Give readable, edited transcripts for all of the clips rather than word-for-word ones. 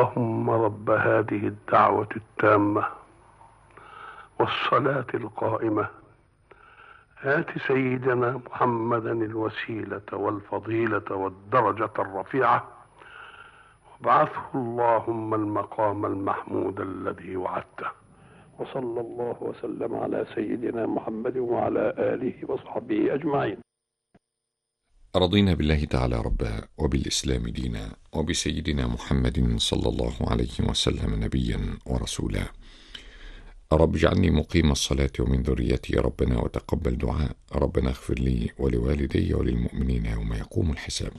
اللهم رب هذه الدعوة التامة والصلاة القائمة آت سيدنا محمدا الوسيلة والفضيلة والدرجة الرفيعة وابعثه اللهم المقام المحمود الذي وعدته. وصلى الله وسلم على سيدنا محمد وعلى آله وصحبه أجمعين. رضينا بالله تعالى ربا وبالإسلام دينا وبسيدنا محمد صلى الله عليه وسلم نبيا ورسولا. رب اجعلني مقيم الصلاة ومن ذريتي ربنا وتقبل دعاء. ربنا اغفر لي ولوالدي وللمؤمنين يوم يقوم الحساب.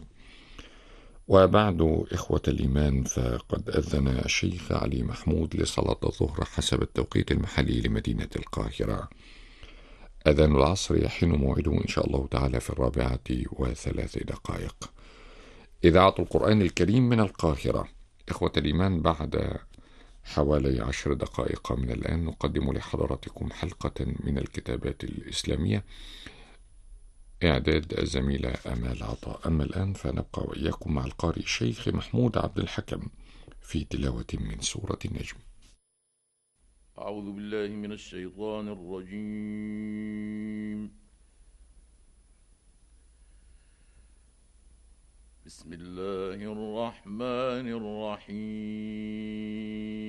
وبعد إخوة الإيمان، فقد أذن الشيخ علي محمود لصلاة الظهر حسب التوقيت المحلي لمدينة القاهرة. أذان العصر يحين موعده إن شاء الله تعالى في 4:03. إذاعة القرآن الكريم من القاهرة. إخوة الإيمان، بعد حوالي 10 دقائق من الآن نقدم لحضراتكم حلقة من الكتابات الإسلامية، إعداد الزميلة آمال عطاء. أما الآن فنبقى وإياكم مع القارئ الشيخ محمود عبد الحكم في تلاوة من سورة النجم. أعوذ بالله من الشيطان الرجيم. بسم الله الرحمن الرحيم.